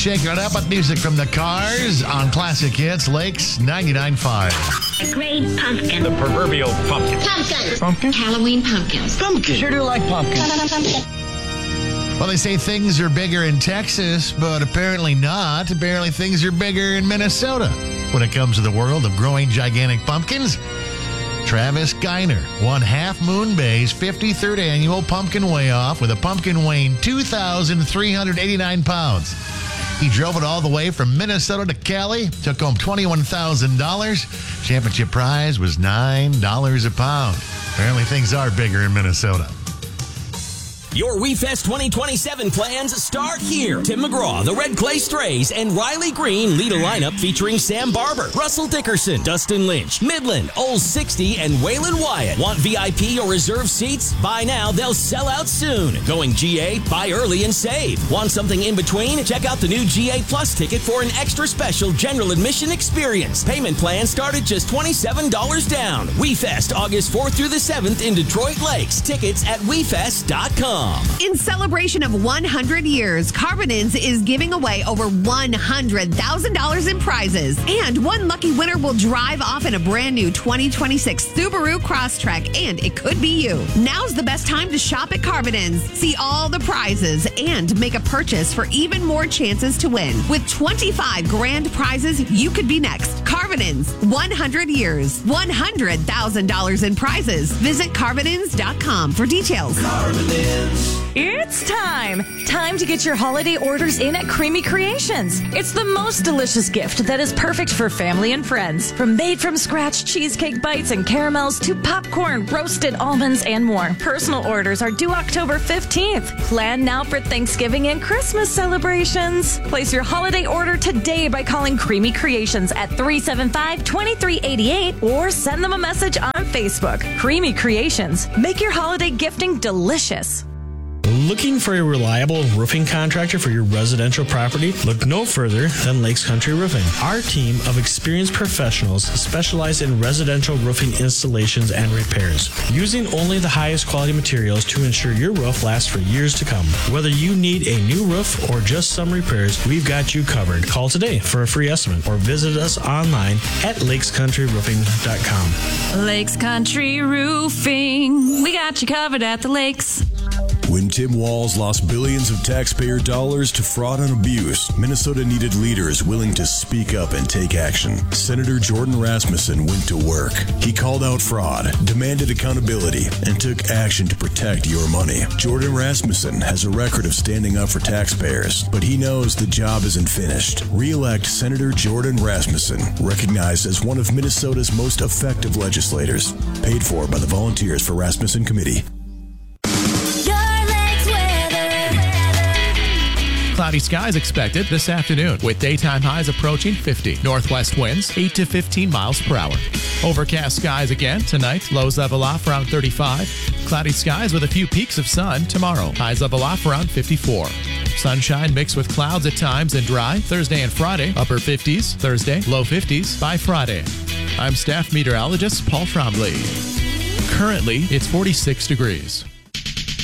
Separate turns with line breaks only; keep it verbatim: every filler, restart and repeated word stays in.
shake it up with music from the Cars on Classic Hits, Lakes ninety-nine point five.
A great pumpkin.
The proverbial pumpkin.
Pumpkin.
Pumpkin?
Halloween pumpkins.
Pumpkin. Sure do like pumpkin.
Pumpkin.
Well, they say things are bigger in Texas, but apparently not. Apparently things are bigger in Minnesota when it comes to the world of growing gigantic pumpkins. Travis Geiner won Half Moon Bay's fifty-third annual Pumpkin Weigh-Off with a pumpkin weighing two thousand three hundred eighty-nine pounds. He drove it all the way from Minnesota to Cali, took home twenty-one thousand dollars. Championship prize was nine dollars a pound. Apparently things are bigger in Minnesota.
Your WeFest twenty twenty-seven plans start here. Tim McGraw, the Red Clay Strays, and Riley Green lead a lineup featuring Sam Barber, Russell Dickerson, Dustin Lynch, Midland, Old sixty, and Waylon Wyatt. Want V I P or reserve seats? Buy now, they'll sell out soon. Going G A? Buy early and save. Want something in between? Check out the new G A Plus ticket for an extra special general admission experience. Payment plans start at just twenty-seven dollars down. WeFest, August fourth through the seventh in Detroit Lakes. Tickets at we fest dot com.
In celebration of one hundred years, Carbonins is giving away over one hundred thousand dollars in prizes. And one lucky winner will drive off in a brand new twenty twenty-six Subaru Crosstrek, and it could be you. Now's the best time to shop at Carbonins. See all the prizes and make a purchase for even more chances to win. With twenty-five grand prizes, you could be next. Carbonins, one hundred years, one hundred thousand dollars in prizes. Visit Carbonins dot com for details.
Carbonins. It's time! Time to get your holiday orders in at Creamy Creations. It's the most delicious gift that is perfect for family and friends. From made-from-scratch cheesecake bites and caramels to popcorn, roasted almonds, and more. Personal orders are due October fifteenth. Plan now for Thanksgiving and Christmas celebrations. Place your holiday order today by calling Creamy Creations at three seven five, two three eight eight or send them a message on Facebook. Creamy Creations. Make your holiday gifting delicious.
Looking for a reliable roofing contractor for your residential property? Look no further than Lakes Country Roofing. Our team of experienced professionals specialize in residential roofing installations and repairs, using only the highest quality materials to ensure your roof lasts for years to come. Whether you need a new roof or just some repairs, we've got you covered. Call today for a free estimate or visit us online at lakes country roofing dot com.
Lakes Country Roofing. We got you covered at the lakes.
When Tim Walz lost billions of taxpayer dollars to fraud and abuse, Minnesota needed leaders willing to speak up and take action. Senator Jordan Rasmussen went to work. He called out fraud, demanded accountability, and took action to protect your money. Jordan Rasmussen has a record of standing up for taxpayers, but he knows the job isn't finished. Re-elect Senator Jordan Rasmussen, recognized as one of Minnesota's most effective legislators. Paid for by the Volunteers for Rasmussen Committee.
Cloudy skies expected this afternoon with daytime highs approaching fifty. Northwest winds eight to fifteen miles per hour. Overcast skies again tonight. Lows level off around thirty-five. Cloudy skies with a few peaks of sun tomorrow. Highs level off around fifty-four. Sunshine mixed with clouds at times and dry. Thursday and Friday, upper fifties. Thursday, low fifties by Friday. I'm staff meteorologist Paul Trombley. Currently, it's forty-six degrees.